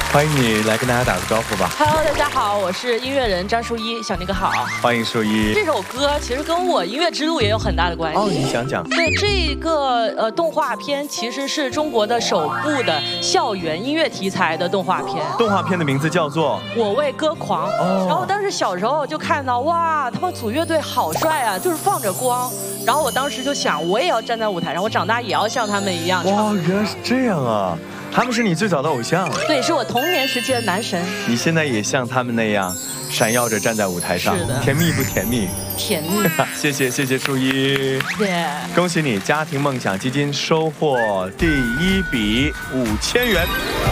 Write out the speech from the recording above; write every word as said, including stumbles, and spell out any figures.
欢迎你来跟大家打个招呼吧。 Hello， 大家好，我是音乐人张淑一，小尼哥好。 欢迎淑一。 这首歌其实跟我音乐之路也有很大的关系。 哦，你讲讲。 对，这个呃动画片其实是中国的首部的校园音乐题材的动画片。 动画片的名字叫做 《我为歌狂》。哦。然后当时小时候就看到，哇，他们组乐队好帅啊，就是放着光。然后我当时就想，我也要站在舞台上，我长大也要像他们一样唱。 哇，原来是这样啊！他们是你最早的偶像。 对，是我童年时期的男神。 你现在也像他们那样，闪耀着站在舞台上。 是的。 甜蜜不甜蜜？ 甜蜜。 谢谢谢谢淑一。 谢谢。 恭喜你，家庭梦想基金收获第一笔五千元。